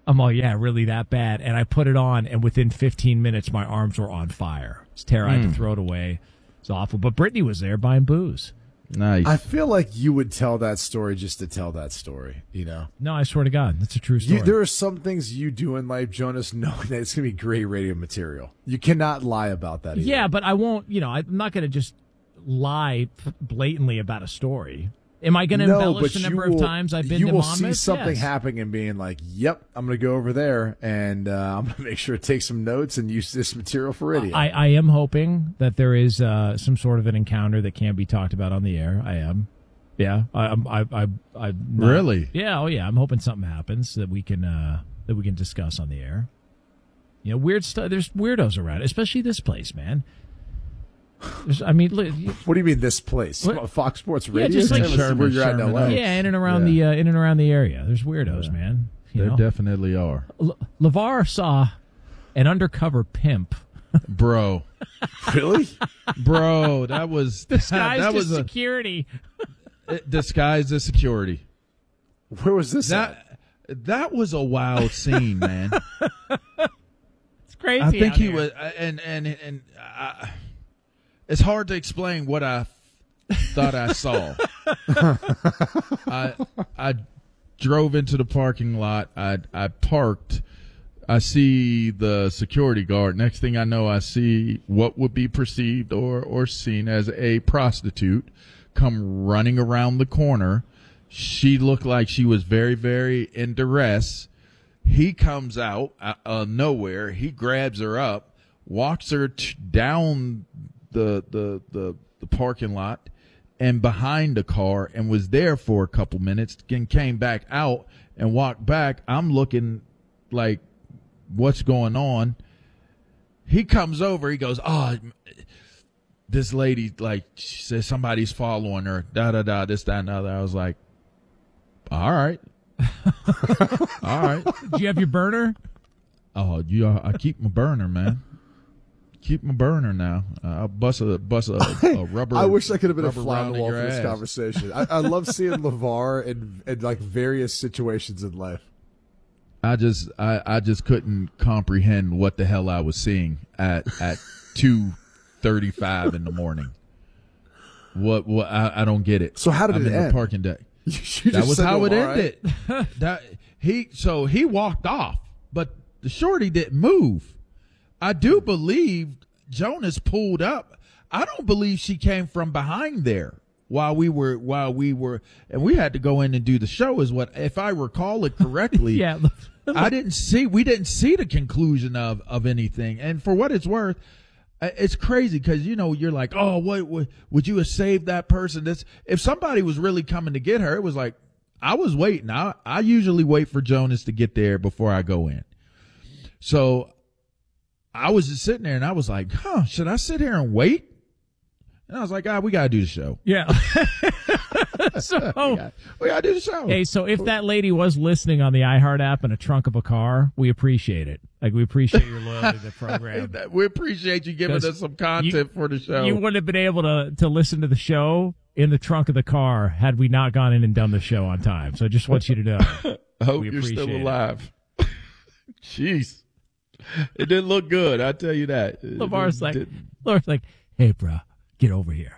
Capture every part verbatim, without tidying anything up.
I'm all, yeah, really that bad. And I put it on, and within fifteen minutes, my arms were on fire. It's terrible. Mm. I had to throw it away. It's awful. But Brittany was there buying booze. Nice. I feel like you would tell that story just to tell that story, you know? No, I swear to God, that's a true story. You, there are some things you do in life, Jonas, knowing that it's going to be great radio material. You cannot lie about that either. Yeah, but I won't, you know, I'm not going to just lie blatantly about a story. Am I going to no, embellish the number will, of times I've been you to will Monmouth? see something yes. happening and being like, yep, I'm going to go over there, and uh, I'm going to make sure to take some notes and use this material for radio. I, I am hoping that there is uh, some sort of an encounter that can be talked about on the air. I am. Yeah. I, I, I, I, not, really? Yeah. Oh, yeah. I'm hoping something happens that we can uh, that we can discuss on the air. You know, weird stuff. There's weirdos around, especially this place, man. There's, I mean, look, what do you mean this place? What? Fox Sports Radio? Yeah, just like Sherman, where you're at in L A. Yeah, in and around yeah. the uh, in and around the area. There's weirdos, yeah. man. You there know? definitely are. L- LeVar saw an undercover pimp. Bro. Really? Bro, that was disguised that was as a, security. disguised as security. Where was this that at? That was a wild scene, man. It's crazy. I think out he here. was and and and I, it's hard to explain what I thought I saw. I I drove into the parking lot. I I parked. I see the security guard. Next thing I know, I see what would be perceived or or seen as a prostitute come running around the corner. She looked like she was very, very in duress. He comes out uh, uh, nowhere. He grabs her up, walks her t- down the, the the the parking lot and behind the car, and was there for a couple minutes. And came back out and walked back. I'm looking like, what's going on? He comes over. He goes, oh, this lady, like, she says somebody's following her. Da da da. This, that, and the other. I was like, all right. All right. Did you have your burner? Oh, you! I keep my burner, man. Keep my burner now. Uh, I'll bust a bust a, a rubber. I wish I could have been a fly on the wall your for this ass. conversation. I, I love seeing LeVar in, in like various situations in life. I just I, I just couldn't comprehend what the hell I was seeing at at two thirty five in the morning. What what I, I don't get it. So how did I'm it in end? The parking deck. You that just was said how it LeVar, ended. right? that he so he walked off, but the shorty didn't move. I do believe Jonas pulled up. I don't believe she came from behind there while we were while we were and we had to go in and do the show. Is what if I recall it correctly? Yeah. I didn't see. We didn't see the conclusion of of anything. And for what it's worth, it's crazy because, you know, you're like, oh, what, what would you have saved that person? This, if somebody was really coming to get her, it was like, I was waiting. I, I usually wait for Jonas to get there before I go in. So I was just sitting there and I was like, huh, should I sit here and wait? And I was like, ah, we got to do the show. Yeah. so we got, we got to do the show. Hey, so if that lady was listening on the iHeart app in a trunk of a car, we appreciate it. Like, we appreciate your loyalty to the program. We appreciate you giving us some content you, for the show. You wouldn't have been able to, to listen to the show in the trunk of the car had we not gone in and done the show on time. So I just want you to know. I hope we you're still it. alive. Jeez. It didn't look good, I tell you that. LeVar's like, LeVar's like, hey, bro, get over here.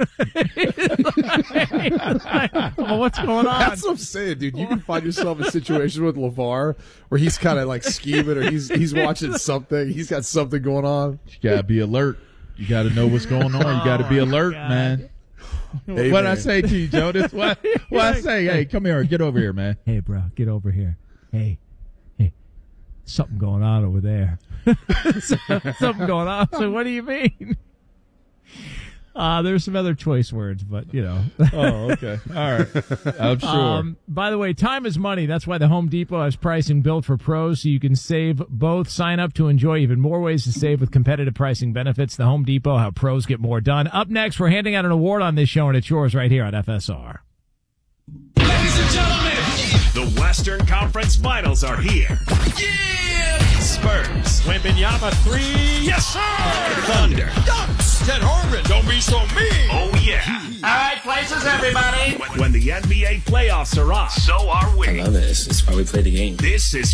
Well, what's going on? That's what I'm saying, dude. You can find yourself in a situation with LeVar where he's kind of like scheming, or he's he's watching something. He's got something going on. You gotta be alert. You gotta know what's going on. You gotta be alert, God. man. Hey, what man. I say to you, Jonas? What, what I say? Hey, come here. Get over here, man. Hey, bro, get over here. Hey, hey, something going on over there. Something going on. So what do you mean? Uh, there's some other choice words, but, you know. Oh, okay. All right. I'm sure. Um, by the way, time is money. That's why the Home Depot has pricing built for pros, so you can save both. Sign up to enjoy even more ways to save with competitive pricing benefits. The Home Depot, how pros get more done. Up next, we're handing out an award on this show, and it's yours right here on F S R. Ladies and gentlemen, the Western Conference Finals are here. Yeah! Spurs. Wembanyama three. Yes, sir! Thunder. Dunks. Ted Harmon. Don't be so mean. Oh, yeah. All right, places, everybody. When, when the N B A playoffs are on, so are we. I love it. It's, it's why we play the game. This is